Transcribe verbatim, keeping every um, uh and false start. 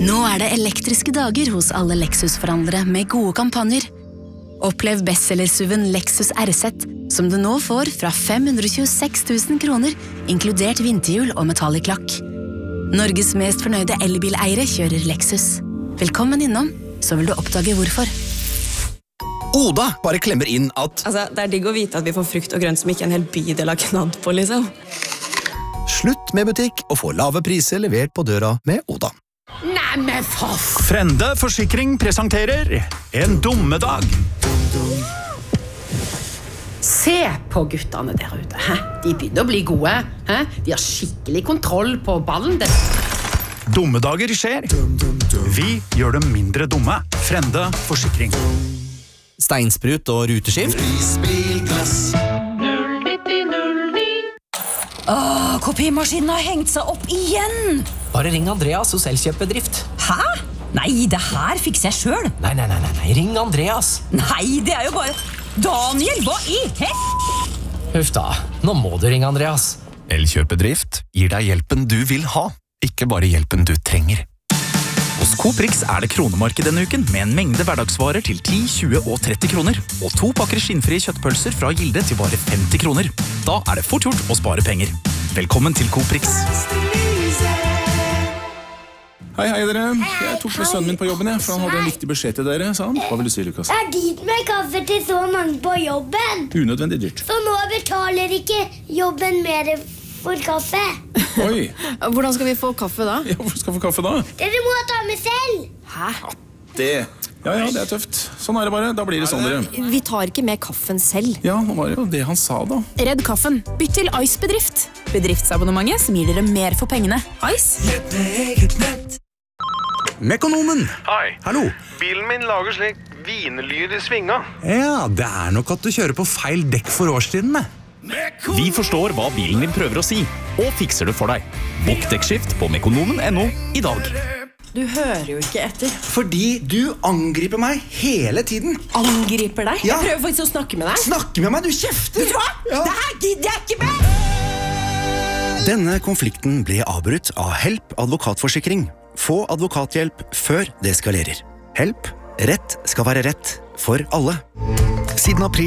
Nå er det elektriske dager hos alle Lexus-forhandlere med gode kampanjer. Opplev bestseller-S U V-en Lexus R Z, som du nå får fra fem hundre tjueseks tusen kroner, inkludert vinterhjul og metallic lakk. Norges mest fornøyde elbileiere kjører Lexus. Velkommen innom, så vil du oppdage hvorfor. Oda bare klemmer inn at Altså, det er digg å vite at vi får frukt og grønt som ikke en hel bydel har knadd på, liksom. slutt med butikk og få lave priser levert på døra med Oda. Nei, men for... Frende Forsikring presenterer En dummedag. Se på guttene der ute. Hæ? De begynner å bli gode. Hæ? De har skikkelig kontroll på ballen. Det... Dummedager skjer. Vi gjør dem mindre dumme. Frende Forsikring. Steinsprut og ruteskift. Åh, kopimaskinen har hengt seg opp igjen! Bare ring Andreas hos Elkjøpebedrift. Hæ? Nei, det her fikser jeg selv. Nei, nei, nei, nei, ring Andreas. Nei, det er jo bare... Daniel, hva i hel... Huff da, nå må du ringe Andreas. Elkjøpebedrift gir deg hjelpen du vil ha, ikke bare hjelpen du trenger. Hos Coprix er det kronemarked denne uken med en mengde hverdagsvarer til ti, tjue og tretti kroner. Og to pakker skinnfrie kjøttpølser fra Gilde til bare femti kroner. Da er det fort gjort å spare penger. Velkommen til Coprix. Hei, hei dere. Jeg tok med sønnen min på jobben, jeg, for han hadde en viktig beskjed til dere, sa han. Hva vil du si, Lukas? Jeg er dit med kaffe til så mange på jobben. Unødvendig dyrt. Så nå betaler ikke jobben mer for kaffe. Oi. Hvordan skal vi få kaffe da? Ja, hvor skal vi få kaffe da? Dere må ta med selv. Hæ? Det. Ja, ja, det er tøft. Sånn er det bare. Da blir det sånn, dere. Vi tar ikke med kaffen selv. Ja, nå var det jo det han sa da. Redd kaffen. Bytt til Ice Bedrift. Bedriftsabonnementet som gir dere mer for pengene. Ice? Mekonomen! Hei. Hallo. Bilen min lager slik vinlyd i svinga. Ja, det er nok at du kjører på feil dekk for årstidene. Vi forstår hva bilen din prøver å si, og fikser det for deg. Bokk dekkskift på mekonomen punktum no i dag. Du hører jo ikke etter. Fordi du angriper meg hele tiden. Angriper deg? Ja. Jeg prøver faktisk å snakke med deg. Snakke med meg, du kjefter! Vet du hva? Ja. Det her gidder jeg ikke med! Denne konflikten ble avbrutt av Help advokatforsikring. Få advokathjelp før det skalerer. Help. Rett skal være rett for alle. Siden april